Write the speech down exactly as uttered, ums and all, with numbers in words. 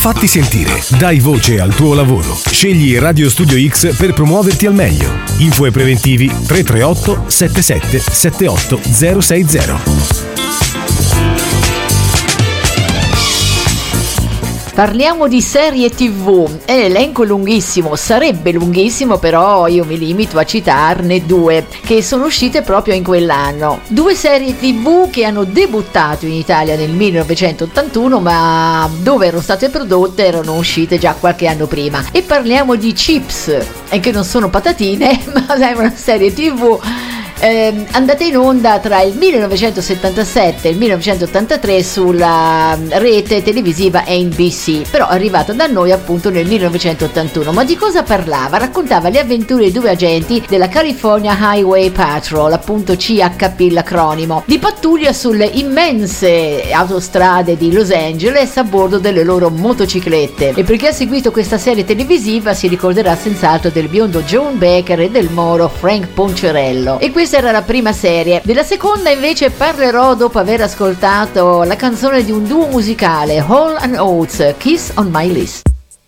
Fatti sentire, dai voce al tuo lavoro. Scegli Radio Studio X per promuoverti al meglio. Info e preventivi tre tre otto sette sette sette otto zero sei zero. Parliamo di serie tivù, è elenco lunghissimo, sarebbe lunghissimo, però io mi limito a citarne due che sono uscite proprio in quell'anno. Due serie tivù che hanno debuttato in Italia nel millenovecentottantuno, ma dove erano state prodotte erano uscite già qualche anno prima. E parliamo di Chips, e che non sono patatine, ma è una serie tivù Eh, andata in onda tra il millenovecentosettantasette e il millenovecentottantatré sulla rete televisiva N B C, però arrivata da noi appunto nel millenovecentottantuno. Ma di cosa parlava? Raccontava le avventure di due agenti della California Highway Patrol, appunto C H P l'acronimo, di pattuglia sulle immense autostrade di Los Angeles a bordo delle loro motociclette. E per chi ha seguito questa serie televisiva si ricorderà senz'altro del biondo John Baker e del moro Frank Poncherello. E questa era la prima serie. Della seconda invece parlerò dopo aver ascoltato la canzone di un duo musicale, Hall and Oates, Kiss on My List.